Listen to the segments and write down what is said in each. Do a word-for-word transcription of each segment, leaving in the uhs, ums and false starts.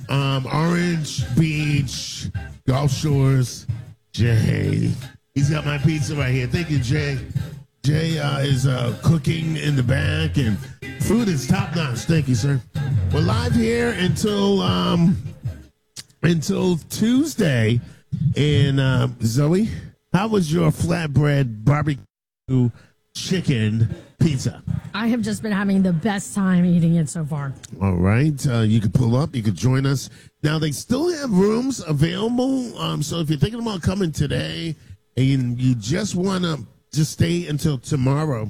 Um, Orange Beach, Gulf Shores, Jay. He's got my pizza right here. Thank you, Jay. Jay uh, is uh, cooking in the back, and food is top notch. Thank you, sir. We're live here until um, until Tuesday. And uh, Zoe, how was your flatbread barbecue chicken pizza? I have just been having the best time eating it so far. All right. Uh, you can pull up. You can join us. Now, they still have rooms available. Um, so if you're thinking about coming today and you just want to just stay until tomorrow,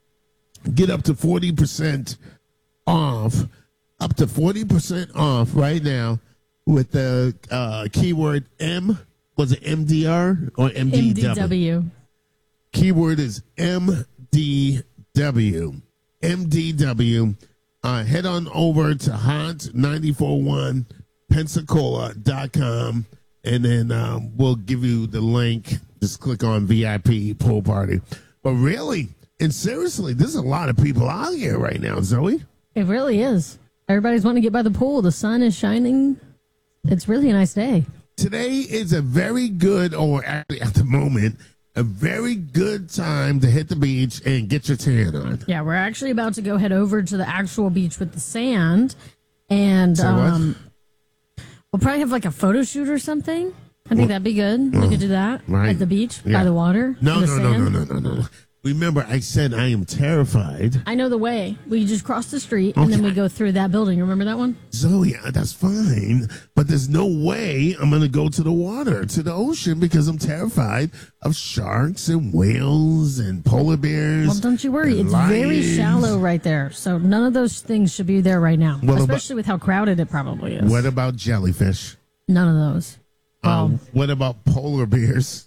get up to forty percent off, up to forty percent off right now with the uh, keyword M. Was it M D R or M D W? M D W. Keyword is M D W. M D W. Uh, head on over to hot nine four one pensacola dot com, and then um, we'll give you the link. Just click on V I P pool party. But really, and seriously, there's a lot of people out here right now, Zoe. It really is. Everybody's wanting to get by the pool. The sun is shining. It's really a nice day. Today is a very good, or actually at the moment, a very good time to hit the beach and get your tan on. Yeah, we're actually about to go head over to the actual beach with the sand. And Say um, we'll probably have like a photo shoot or something. I think that'd be good. We could do that right. at the beach, Yeah. by the water. No, in the no, no, sand. no, no, no, no. Remember, I said I am terrified. I know the way. We just cross the street and then Okay. we go through that building. Remember that one? Zoe, uh, that's fine, but there's no way I'm going to go to the water, to the ocean, because I'm terrified of sharks and whales and polar bears. Well, don't you worry. and It's very lions. shallow right there. So none of those things should be there right now, What about- especially with how crowded it probably is. What about jellyfish? None of those. Well, Um, what about polar bears?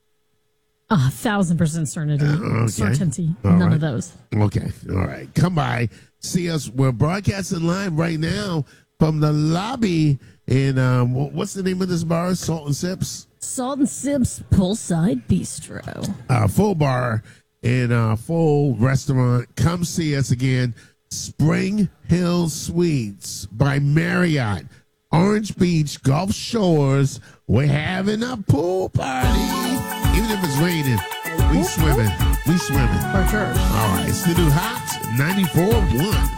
a thousand percent certainty. okay. Certainty. All None right. of those. Okay, all right. Come by, see us. We're broadcasting live right now from the lobby in, um, wh- what's the name of this bar? Salt and Sips? Salt and Sips Poolside Bistro. Uh, full bar and uh, full restaurant. Come see us again. Spring Hill Suites by Marriott. Orange Beach, Gulf Shores. We're having a pool party. Even if it's raining, we swimming. We swimming. For sure. All right, it's the new Hot ninety-four point one.